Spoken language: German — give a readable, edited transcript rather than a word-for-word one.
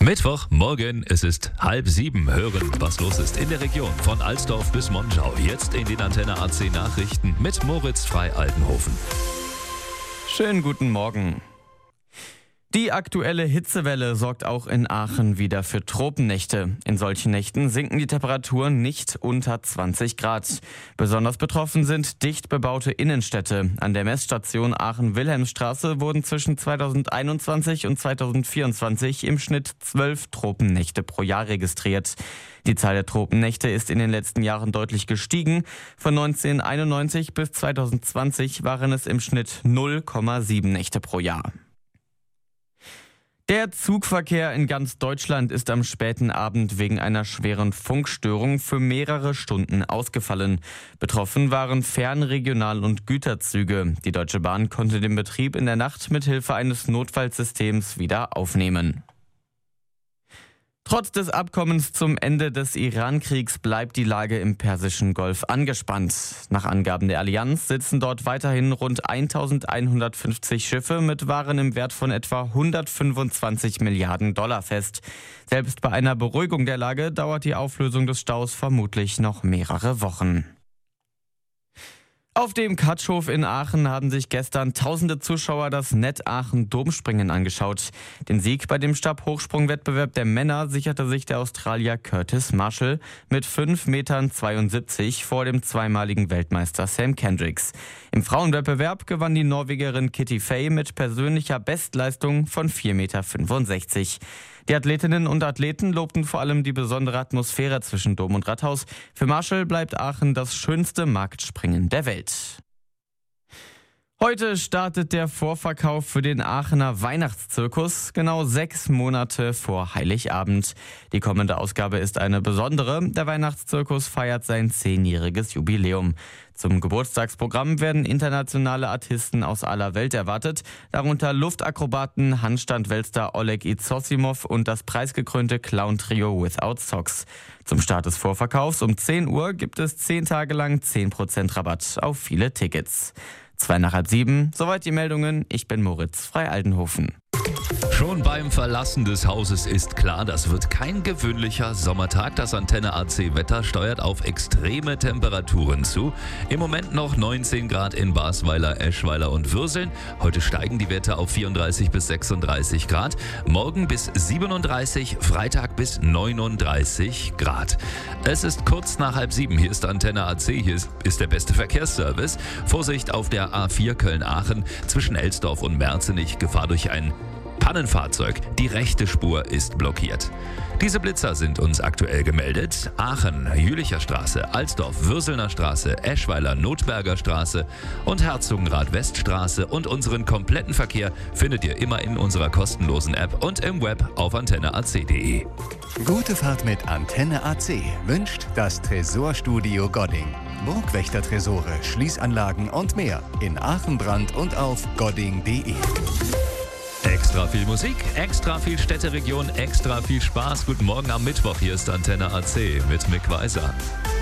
Mittwochmorgen, es ist 6:30. Hören, was los ist in der Region von Alsdorf bis Monschau. Jetzt in den Antenne AC Nachrichten mit Moritz Frei-Altenhofen. Schönen guten Morgen. Die aktuelle Hitzewelle sorgt auch in Aachen wieder für Tropennächte. In solchen Nächten sinken die Temperaturen nicht unter 20 Grad. Besonders betroffen sind dicht bebaute Innenstädte. An der Messstation Aachen-Wilhelmstraße wurden zwischen 2021 und 2024 im Schnitt 12 Tropennächte pro Jahr registriert. Die Zahl der Tropennächte ist in den letzten Jahren deutlich gestiegen. Von 1991 bis 2020 waren es im Schnitt 0,7 Nächte pro Jahr. Der Zugverkehr in ganz Deutschland ist am späten Abend wegen einer schweren Funkstörung für mehrere Stunden ausgefallen. Betroffen waren Fern-, Regional- und Güterzüge. Die Deutsche Bahn konnte den Betrieb in der Nacht mit Hilfe eines Notfallsystems wieder aufnehmen. Trotz des Abkommens zum Ende des Iran-Kriegs bleibt die Lage im Persischen Golf angespannt. Nach Angaben der Allianz sitzen dort weiterhin rund 1150 Schiffe mit Waren im Wert von etwa 125 Milliarden Dollar fest. Selbst bei einer Beruhigung der Lage dauert die Auflösung des Staus vermutlich noch mehrere Wochen. Auf dem Katschhof in Aachen haben sich gestern tausende Zuschauer das Net-Aachen-Domspringen angeschaut. Den Sieg bei dem Stabhochsprungwettbewerb der Männer sicherte sich der Australier Curtis Marshall mit 5,72 Metern vor dem zweimaligen Weltmeister Sam Kendricks. Im Frauenwettbewerb gewann die Norwegerin Kitty Fay mit persönlicher Bestleistung von 4,65 Meter. Die Athletinnen und Athleten lobten vor allem die besondere Atmosphäre zwischen Dom und Rathaus. Für Marshall bleibt Aachen das schönste Marktspringen der Welt. Heute startet der Vorverkauf für den Aachener Weihnachtszirkus, genau 6 Monate vor Heiligabend. Die kommende Ausgabe ist eine besondere. Der Weihnachtszirkus feiert sein 10-jähriges Jubiläum. Zum Geburtstagsprogramm werden internationale Artisten aus aller Welt erwartet, darunter Luftakrobaten, Handstandweltster Oleg Izossimov und das preisgekrönte Clown-Trio Without Socks. Zum Start des Vorverkaufs um 10 Uhr gibt es 10 Tage lang 10% Rabatt auf viele Tickets. 6:30, soweit die Meldungen. Ich bin Moritz Frei-Altenhofen. Schon beim Verlassen des Hauses ist klar, das wird kein gewöhnlicher Sommertag. Das Antenne AC Wetter steuert auf extreme Temperaturen zu. Im Moment noch 19 Grad in Basweiler, Eschweiler und Würseln. Heute steigen die Werte auf 34 bis 36 Grad. Morgen bis 37, Freitag bis 39 Grad. Es ist kurz nach 6:30. Hier ist Antenne AC. Hier ist der beste Verkehrsservice. Vorsicht auf der A4 Köln-Aachen zwischen Elsdorf und Merzenich. Gefahr durch ein Pannenfahrzeug. Die rechte Spur ist blockiert. Diese Blitzer sind uns aktuell gemeldet. Aachen, Jülicher Straße, Alsdorf, Würselner Straße, Eschweiler, Notberger Straße und Herzogenrath-Weststraße. Und unseren kompletten Verkehr findet ihr immer in unserer kostenlosen App und im Web auf antenneac.de. Gute Fahrt mit Antenne AC wünscht das Tresorstudio Godding. Burgwächter-Tresore, Schließanlagen und mehr in Aachen, Brand und auf godding.de. Extra viel Musik, extra viel Städteregion, extra viel Spaß. Guten Morgen am Mittwoch. Hier ist Antenne AC mit Mick Weiser.